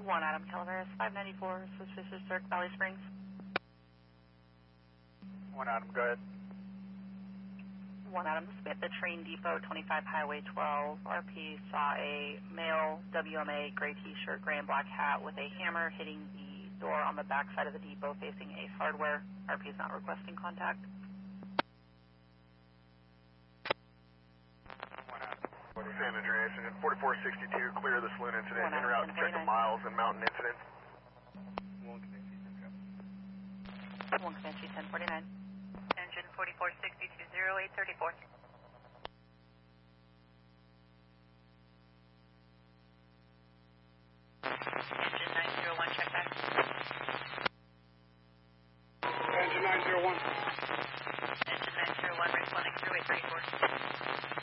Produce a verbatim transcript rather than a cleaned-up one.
One Adam Calaveras, five ninety-four, suspicious Cirque Valley Springs. One Adam, go ahead. One Adam Smith at Train Depot, twenty-five Highway twelve. R P saw a male W M A, gray t-shirt, gray and black hat with a hammer hitting the door on the back side of the depot facing Ace Hardware. R P is not requesting contact. San Andreas, and forty-four sixty-two, clear the saloon incident, en route to check the miles and mountain incidents. One Comanche ten forty-nine. Engine forty-four sixty-two, zero eight thirty-four.